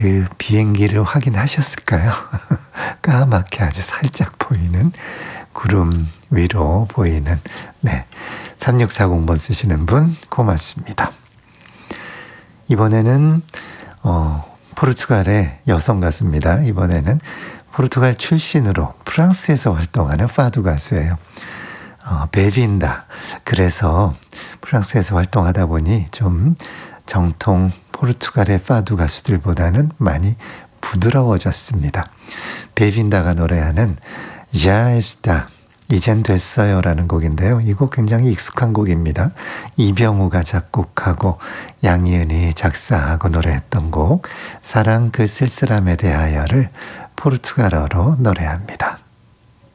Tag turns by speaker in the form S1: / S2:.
S1: 그 비행기를 확인하셨을까요? 까맣게 아주 살짝 보이는 구름 위로 보이는 3640번 쓰시는 분 고맙습니다. 이번에는 포르투갈의 여성 가수입니다. 이번에는 포르투갈 출신으로 프랑스에서 활동하는 파두 가수예요. 베빈다. 그래서 프랑스에서 활동하다 보니 좀 정통 포르투갈의 파두 가수들보다는 많이 부드러워졌습니다. 베빈다가 노래하는 Já está, 이젠 됐어요 라는 곡인데요. 이 곡 굉장히 익숙한 곡입니다. 이병우가 작곡하고 양희은이 작사하고 노래했던 곡 사랑 그 쓸쓸함에 대하여를 포르투갈어로 노래합니다.